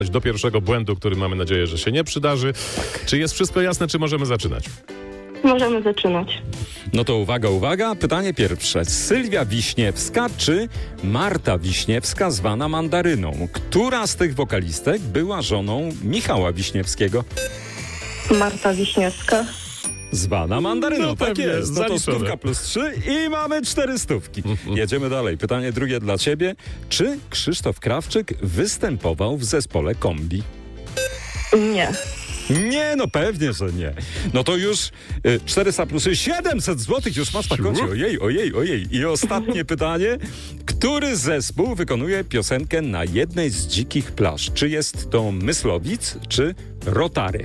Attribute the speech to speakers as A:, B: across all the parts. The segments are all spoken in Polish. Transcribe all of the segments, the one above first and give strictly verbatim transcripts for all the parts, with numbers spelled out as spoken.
A: do pierwszego błędu, który mamy nadzieję, że się nie przydarzy. Czy jest wszystko jasne, czy możemy zaczynać?
B: Możemy zaczynać.
C: No to uwaga, uwaga. Pytanie pierwsze. Sylwia Wiśniewska czy Marta Wiśniewska zwana Mandaryną? Która z tych wokalistek była żoną Michała Wiśniewskiego?
B: Marta Wiśniewska.
C: Zwana Mandaryną,
A: No
C: tak
A: pewnie,
C: jest. No to
A: zaliczone.
C: stówka plus trzy i mamy cztery stówki. Jedziemy dalej. Pytanie drugie dla ciebie. Czy Krzysztof Krawczyk występował w zespole Kombi?
B: Nie.
C: Nie, no pewnie, że nie. No to już y, czterysta plus siedemset złotych już masz na koncie. Ojej, ojej, ojej. I ostatnie pytanie. Który zespół wykonuje piosenkę Na jednej z dzikich plaż? Czy jest to Myslowic, czy Rotary?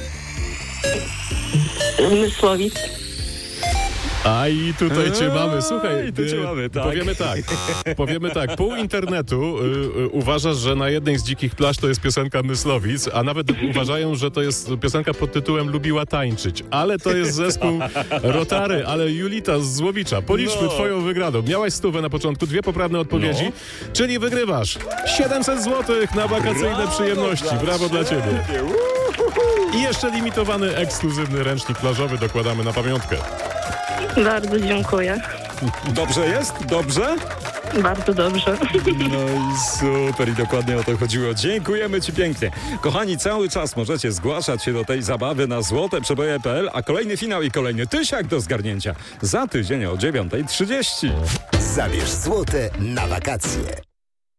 B: Mysłowic.
A: A i tutaj cię mamy. Słuchaj,
C: I tu cię
A: y,
C: mamy, tak.
A: powiemy tak. Powiemy tak. Pół internetu y, y, uważa, że Na jednej z dzikich plaż to jest piosenka Myslowic, a nawet uważają, że to jest piosenka pod tytułem Lubiła tańczyć. Ale to jest zespół Rotary, ale Julita z Złowicza. Policzmy
C: No.
A: twoją wygraną. Miałaś stówę na początku, dwie poprawne odpowiedzi,
C: No.
A: czyli wygrywasz siedemset złotych na wakacyjne
C: Brawo
A: przyjemności.
C: dla
A: Brawo dla ciebie.
C: ciebie.
A: I jeszcze limitowany, ekskluzywny ręcznik plażowy dokładamy na pamiątkę.
B: Bardzo dziękuję.
C: Dobrze jest? Dobrze?
B: Bardzo dobrze.
C: No i super, i dokładnie o to chodziło. Dziękujemy ci pięknie. Kochani, cały czas możecie zgłaszać się do tej zabawy na złote przeboje kropka p l, a kolejny finał i kolejny tysiak do zgarnięcia za tydzień o dziewiąta trzydzieści.
D: Zabierz złote na wakacje.